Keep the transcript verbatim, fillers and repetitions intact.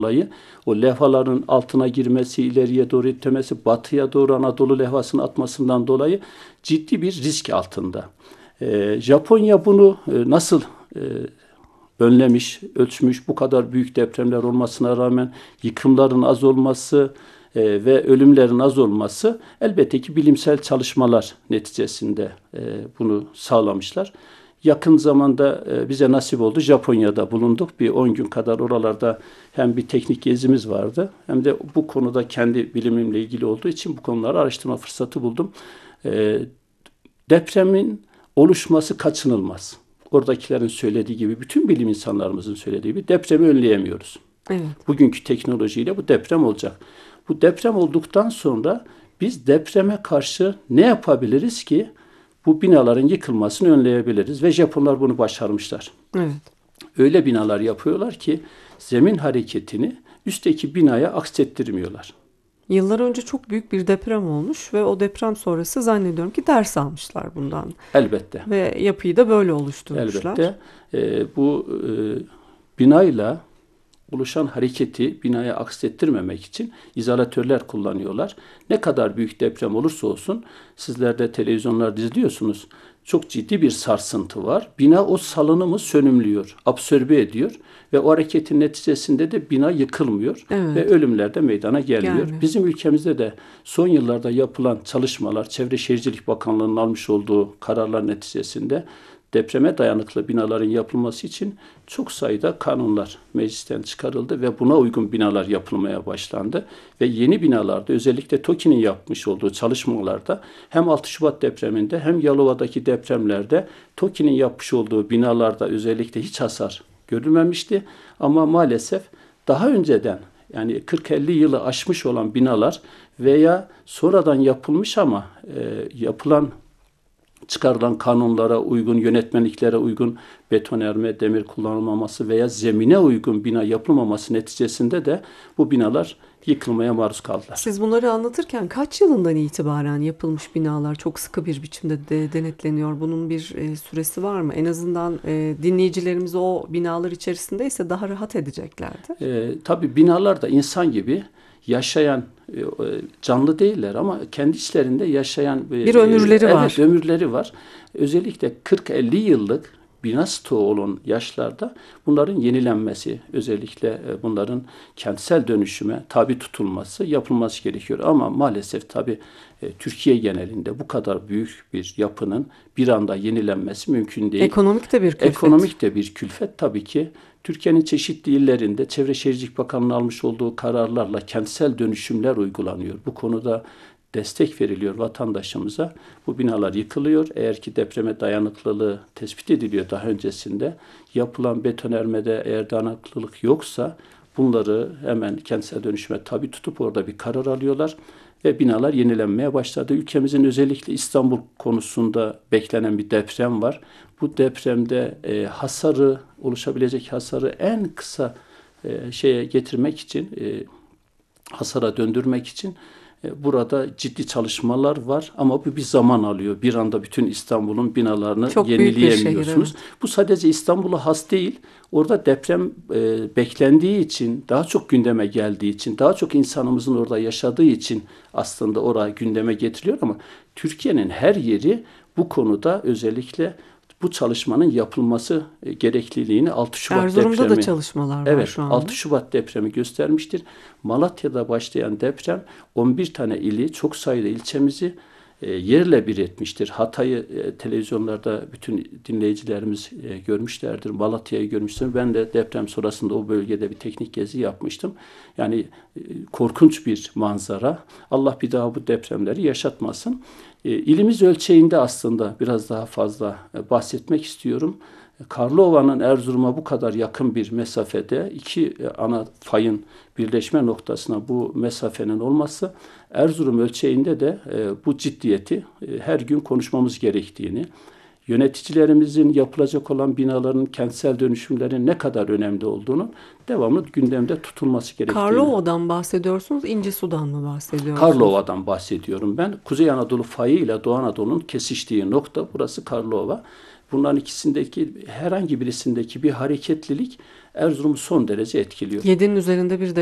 dolayı o levhaların altına girmesi, ileriye doğru itmesi, batıya doğru Anadolu levhasını atmasından dolayı ciddi bir risk altında. Ee, Japonya bunu e, nasıl e, önlemiş, ölçmüş, bu kadar büyük depremler olmasına rağmen yıkımların az olması e, ve ölümlerin az olması elbette ki bilimsel çalışmalar neticesinde e, bunu sağlamışlar. Yakın zamanda e, bize nasip oldu. Japonya'da bulunduk. Bir on gün kadar oralarda hem bir teknik gezimiz vardı hem de bu konuda kendi bilimimle ilgili olduğu için bu konuları araştırma fırsatı buldum. E, depremin oluşması kaçınılmaz. Oradakilerin söylediği gibi, bütün bilim insanlarımızın söylediği gibi depremi önleyemiyoruz. Evet. Bugünkü teknolojiyle bu deprem olacak. Bu deprem olduktan sonra biz depreme karşı ne yapabiliriz ki bu binaların yıkılmasını önleyebiliriz ve Japonlar bunu başarmışlar. Evet. Öyle binalar yapıyorlar ki zemin hareketini üstteki binaya aksettirmiyorlar. Yıllar önce çok büyük bir deprem olmuş ve o deprem sonrası zannediyorum ki ders almışlar bundan. Elbette. Ve yapıyı da böyle oluşturmuşlar. Elbette. Ee, bu e, binayla oluşan hareketi binaya aksettirmemek için izolatörler kullanıyorlar. Ne kadar büyük deprem olursa olsun, sizler de televizyonlarda izliyorsunuz, çok ciddi bir sarsıntı var. Bina o salınımı sönümlüyor, absorbe ediyor ve o hareketin neticesinde de bina yıkılmıyor, evet, ve ölümler de meydana gelmiyor. Gelmiyor. Bizim ülkemizde de son yıllarda yapılan çalışmalar, Çevre Şehircilik Bakanlığı'nın almış olduğu kararlar neticesinde depreme dayanıklı binaların yapılması için çok sayıda kanunlar meclisten çıkarıldı ve buna uygun binalar yapılmaya başlandı. Ve yeni binalarda, özellikle TOKİ'nin yapmış olduğu çalışmalarda, hem altı Şubat depreminde hem Yalova'daki depremlerde TOKİ'nin yapmış olduğu binalarda özellikle hiç hasar görülmemişti. Ama maalesef daha önceden, yani kırk elli yılı aşmış olan binalar veya sonradan yapılmış ama e, yapılan çıkarılan kanunlara uygun, yönetmeliklere uygun betonerme, demir kullanılmaması veya zemine uygun bina yapılmaması neticesinde de bu binalar yıkılmaya maruz kaldılar. Siz bunları anlatırken kaç yılından itibaren yapılmış binalar çok sıkı bir biçimde de denetleniyor? Bunun bir e, süresi var mı? En azından e, dinleyicilerimiz o binalar içerisindeyse daha rahat edeceklerdir. E, tabii binalar da insan gibi yaşayan canlı değiller ama kendi içlerinde yaşayan bir ömürleri evet, var. ömürleri var. Özellikle kırk elli yıllık bina stoğu olan yaşlarda bunların yenilenmesi, özellikle bunların kentsel dönüşüme tabi tutulması, yapılması gerekiyor. Ama maalesef tabii Türkiye genelinde bu kadar büyük bir yapının bir anda yenilenmesi mümkün değil. Ekonomik de bir külfet. Ekonomik de bir külfet tabii ki. Türkiye'nin çeşitli illerinde Çevre Şehircilik Bakanlığı'nın almış olduğu kararlarla kentsel dönüşümler uygulanıyor. Bu konuda destek veriliyor vatandaşımıza. Bu binalar yıkılıyor. Eğer ki depreme dayanıklılığı tespit ediliyor daha öncesinde, yapılan betonermede eğer dayanıklılık yoksa bunları hemen kentsel dönüşüme tabi tutup orada bir karar alıyorlar ve binalar yenilenmeye başladı. Ülkemizin özellikle İstanbul konusunda beklenen bir deprem var. Bu depremde e, hasarı, oluşabilecek hasarı en kısa e, şeye getirmek için, e, hasara döndürmek için e, burada ciddi çalışmalar var. Ama bu bir zaman alıyor. Bir anda bütün İstanbul'un binalarını Çok yenileyemiyorsunuz. Şehir, evet. Bu sadece İstanbul'a has değil. Orada deprem e, beklendiği için, daha çok gündeme geldiği için, daha çok insanımızın orada yaşadığı için aslında oraya gündeme getiriliyor. Ama Türkiye'nin her yeri bu konuda özellikle bu çalışmanın yapılması gerekliliğini altı Şubat Erzurum'da depremi, da çalışmalar var evet, şu anda. altı Şubat depremi göstermiştir. Malatya'da başlayan deprem on bir tane ili, çok sayıda ilçemizi e, yerle bir etmiştir. Hatay'ı e, televizyonlarda bütün dinleyicilerimiz e, görmüşlerdir. Malatya'yı görmüştür. Ben de deprem sonrasında o bölgede bir teknik gezi yapmıştım. Yani e, korkunç bir manzara. Allah bir daha bu depremleri yaşatmasın. E, ilimiz ölçeğinde aslında biraz daha fazla e, bahsetmek istiyorum. Karlova'nın Erzurum'a bu kadar yakın bir mesafede iki ana fayın birleşme noktasına bu mesafenin olması, Erzurum ölçeğinde de e, bu ciddiyeti e, her gün konuşmamız gerektiğini, yöneticilerimizin yapılacak olan binaların kentsel dönüşümlerin ne kadar önemli olduğunu devamlı gündemde tutulması gerektiğini. Karlova'dan bahsediyorsunuz, İncesu'dan mı bahsediyorsunuz? Karlova'dan bahsediyorum ben. Kuzey Anadolu fayı ile Doğu Anadolu'nun kesiştiği nokta burası Karlova. Bunların ikisindeki herhangi birisindeki bir hareketlilik Erzurum'u son derece etkiliyor. Yedinin üzerinde bir